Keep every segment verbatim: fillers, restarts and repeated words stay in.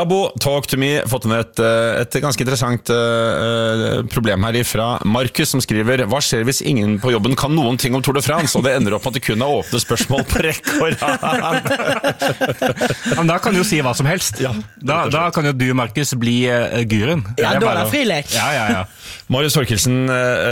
Bo, talk to me. Fått inn et, et ganske interessant uh, problem her ifra Markus, som skriver: hva skjer hvis ingen på jobben kan noen ting om Tour de France, og det ender opp med at det kun er åpne spørsmål på rekke og rad? Men da kan du jo si hva som helst. Ja, da, da kan jo du, Markus, bli uh, guruen. Ja, da er det frilek. Ja, ja, ja. Marius Thorkildsen,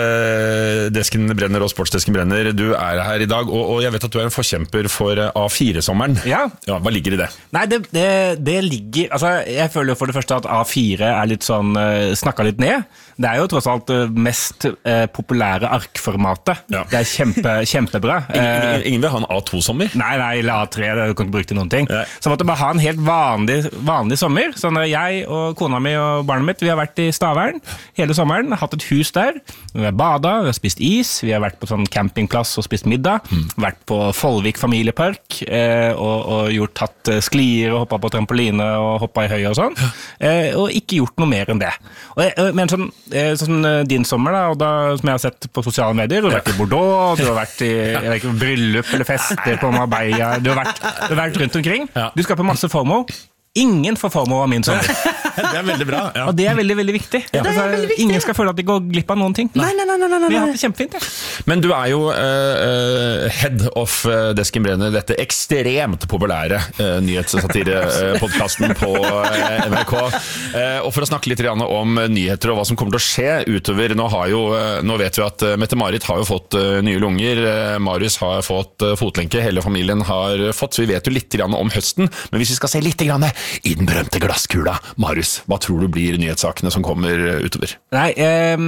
uh, Desken brenner og Sportsdesken brenner. Du er her i dag, og, og jeg vet at du er en forkjemper for A fire-sommeren. Ja. Ja, hva ligger i det? Nei, det, det, det ligger... Altså, jeg føler jo for det første at A fire er litt sånn, uh, snakket litt ned. Det er jo tross alt uh, mest uh, populære arkformatet. Ja. Det er kjempe, kjempebra. Ingen, ingen, ingen vil ha en A to-sommer? Nei, nei, eller A tre, det kan ikke bruke til noen ting. Ja. Så måtte jeg bare ha en helt vanlig, vanlig sommer. Så når jeg og kona mi og barnet mitt, vi har vært i Stavern hele sommeren, hatt et hus der. Vi har badet, vi har spist is, vi har vært på sånn campingplass og spist middag, mm. vært på Folvik familiepark, eh, og, og gjort tatt sklier og hoppet på trampoline og hoppet i høy og sånn, eh, og ikke gjort noe mer enn det. Og, men sånn, eh, sånn din sommer da, og da, som jeg har sett på sosiale medier, du har vært i Bordeaux, du har vært i jeg vet ikke, bryllup eller fester på Marbella, du har vært, du har vært rundt omkring, du skal på masse FOMO. Ingen får FOMO av min sommer. Det er veldig bra, ja. Og det er veldig, veldig viktig. Ja. Altså, veldig viktig. Ingen skal føle at de går glipp av noen ting. Nei, nei, nei, nei, nei. Vi har hatt det kjempefint, ja. Men du er jo uh, head of uh, Desken Brenner, dette ekstremt populære uh, nyhetssatire-podcasten på uh, N R K. Uh, og for å snakke litt om nyheter og hva som kommer til å skje utover, nå, har jo, uh, nå vet vi at uh, Mette-Marit har jo fått uh, nye lunger, uh, Marius har fått uh, fotlenke, hele familien har fått, så vi vet jo litt grann om høsten, men hvis vi skal se litt grann i den berømte glasskula, Marius, hva tror du blir nyhetssakene som kommer utover? Nei, eh,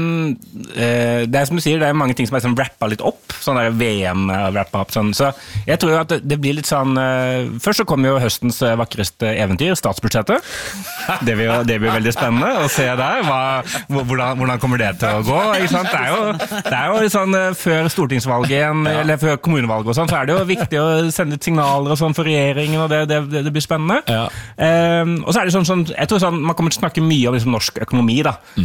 eh, det er som du sier, det er mange ting som er sånn rappet litt opp, sånn der V M-rappet opp, sånn. Så jeg tror jo at det blir litt sånn, eh, først så kommer jo høstens vakreste eventyr, statsbudsjettet. Det blir, det blir veldig spennende å se der, hva, hvordan, hvordan kommer det til å gå, ikke sant? Det er jo, det er jo sånn, før stortingsvalget igjen, ja. Eller før kommunevalget og sånn, så er det jo viktig å sende litt signaler og sånn for regjeringen, og det, det, det blir spennende. Ja. Um, og så er det sånn, sånn, jeg tror sånn, man kommer til å snakke mye om liksom, norsk økonomi da.